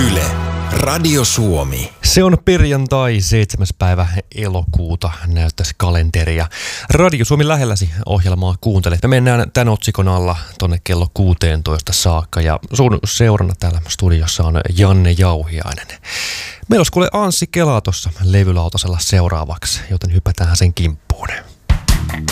Yle, Radio Suomi. Se on perjantai 7. päivä elokuuta, näyttäisi kalenteria. Radio Suomi lähelläsi ohjelmaa kuuntelet. Me mennään tämän otsikon alla tonne kello 16 saakka ja sun seurana täällä studiossa on Janne Jauhiainen. Meillä olisi kuule Anssi Kela tuossa levylautasella seuraavaksi, joten hypätään sen kimppuun.